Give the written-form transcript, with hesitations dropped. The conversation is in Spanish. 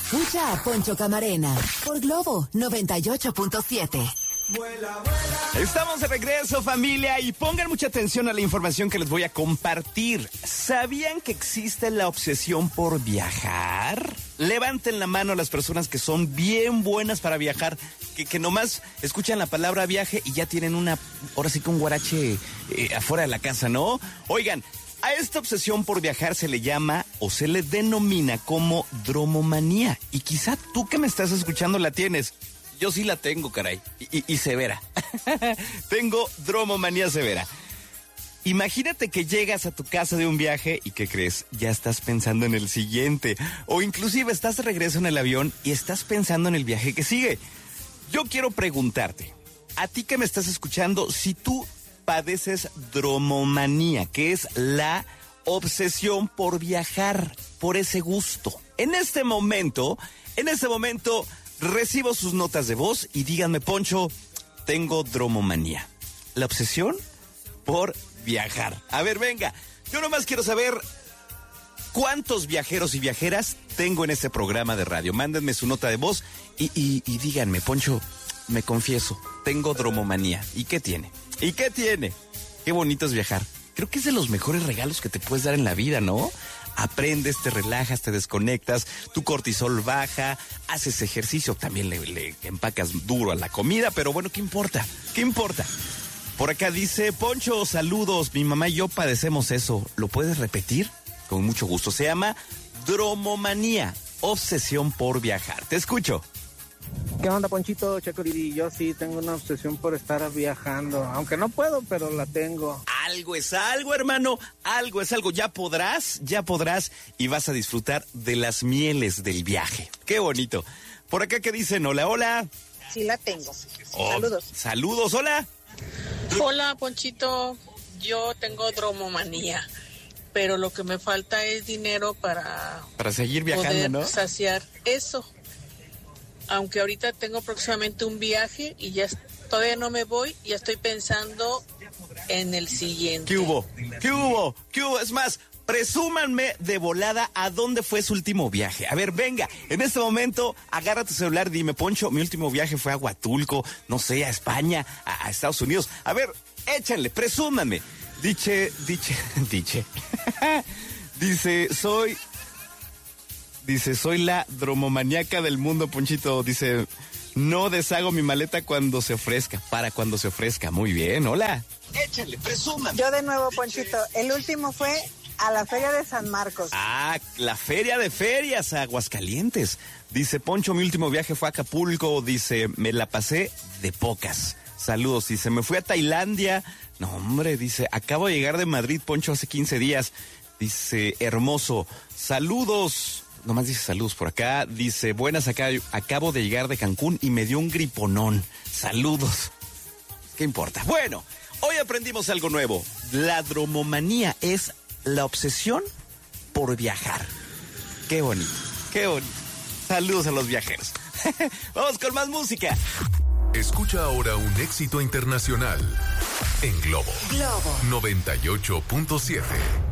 Escucha a Poncho Camarena por Globo 98.7. Vuela, vuela. Estamos de regreso, familia, y pongan mucha atención a la información que les voy a compartir. ¿Sabían que existe la obsesión por viajar? Levanten la mano a las personas que son bien buenas para viajar, que nomás escuchan la palabra viaje y ya tienen ahora sí que un guarache afuera de la casa, ¿no? Oigan, a esta obsesión por viajar se le llama o se le denomina como dromomanía. Y quizá tú que me estás escuchando la tienes. Yo sí la tengo, caray. Y severa. Tengo dromomanía severa. Imagínate que llegas a tu casa de un viaje y ¿qué crees? Ya estás pensando en el siguiente. O inclusive estás de regreso en el avión y estás pensando en el viaje que sigue. Yo quiero preguntarte, a ti que me estás escuchando, si tú padeces dromomanía, que es la obsesión por viajar, por ese gusto. En este momento, recibo sus notas de voz y díganme, Poncho, tengo dromomanía. La obsesión por viajar. A ver, venga, yo nomás quiero saber cuántos viajeros y viajeras tengo en este programa de radio. Mándenme su nota de voz y díganme, Poncho, me confieso, tengo dromomanía. ¿Y qué tiene? Qué bonito es viajar. Creo que es de los mejores regalos que te puedes dar en la vida, ¿no? Aprendes, te relajas, te desconectas, tu cortisol baja, haces ejercicio, también le empacas duro a la comida, pero bueno, ¿qué importa? Por acá dice, Poncho, saludos, mi mamá y yo padecemos eso. ¿Lo puedes repetir? Con mucho gusto. Se llama dromomanía, obsesión por viajar. Te escucho. ¿Qué onda, Ponchito, Chacoriri? Yo sí tengo una obsesión por estar viajando, aunque no puedo, pero la tengo. Algo es algo, hermano, algo es algo. Ya podrás y vas a disfrutar de las mieles del viaje. Qué bonito. Por acá que dicen, hola. Sí la tengo. Saludos, hola. Hola, Ponchito, yo tengo dromomanía, pero lo que me falta es dinero para seguir viajando, poder, ¿no? Saciar eso. Aunque ahorita tengo próximamente un viaje y todavía no me voy, ya estoy pensando en el siguiente. ¿Qué hubo? Es más, presúmanme de volada a dónde fue su último viaje. A ver, venga, en este momento, agarra tu celular, dime, Poncho, mi último viaje fue a Huatulco, no sé, a España, a Estados Unidos. A ver, échanle, presúmanme. Dice, soy la dromomaníaca del mundo, Ponchito. Dice, no deshago mi maleta cuando se ofrezca, Muy bien, hola. Échale, presúmame. Yo de nuevo, Ponchito. El último fue a la Feria de San Marcos. Ah, la Feria de Ferias, Aguascalientes. Dice, Poncho, mi último viaje fue a Acapulco. Dice, me la pasé de pocas. Saludos. Dice, me fui a Tailandia. No, hombre, dice, acabo de llegar de Madrid, Poncho, hace 15 días. Dice, hermoso. Saludos. Nomás dice saludos por acá. Dice, buenas, acabo de llegar de Cancún y me dio un griponón. Saludos. ¿Qué importa? Bueno, hoy aprendimos algo nuevo. La dromomanía es la obsesión por viajar. Qué bonito. Saludos a los viajeros. Vamos con más música. Escucha ahora un éxito internacional en Globo 98.7.